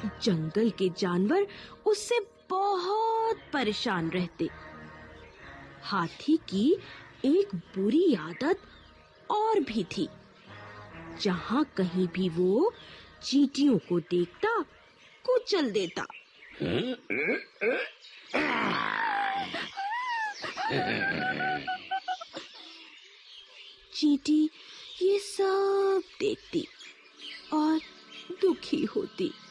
जंगल के जानवर उससे बहुत परेशान रहते। हाथी की एक बुरी आदत और भी थी। जहां कहीं भी वो चींटियों को देखता, कुचल देता। चींटी ये सब देखती और दुखी होती।